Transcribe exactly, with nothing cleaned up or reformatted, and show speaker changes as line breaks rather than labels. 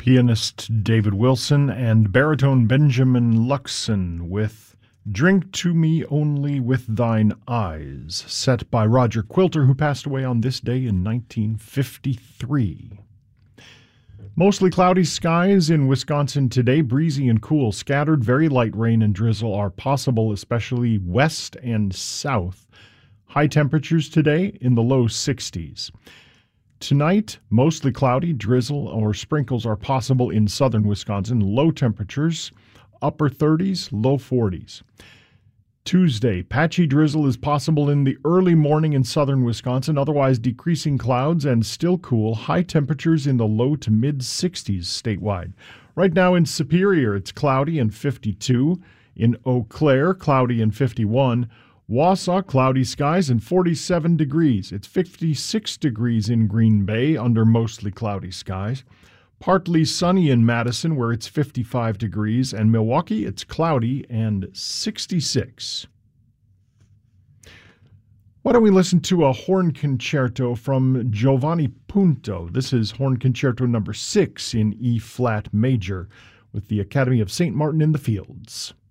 pianist David Wilson and baritone Benjamin Luxon with Drink to Me Only with Thine Eyes, set by Roger Quilter, who passed away on this day in nineteen fifty-three. Mostly cloudy skies in Wisconsin today, breezy and cool. Scattered, very light rain and drizzle are possible, especially west and south. High temperatures today in the low sixties. Tonight, mostly cloudy, drizzle or sprinkles are possible in southern Wisconsin. Low temperatures, upper thirties, low forties. Tuesday, patchy drizzle is possible in the early morning in southern Wisconsin, otherwise decreasing clouds and still cool. High temperatures in the low to mid sixties statewide. Right now in Superior, it's cloudy and fifty-two. In Eau Claire, cloudy and fifty-one. Wausau, cloudy skies and forty-seven degrees. It's fifty-six degrees in Green Bay under mostly cloudy skies. Partly sunny in Madison, where it's fifty-five degrees, and Milwaukee, it's cloudy and sixty-six. Why don't we listen to a horn concerto from Giovanni Punto? This is horn concerto number six in E-flat major with the Academy of Saint Martin in the Fields.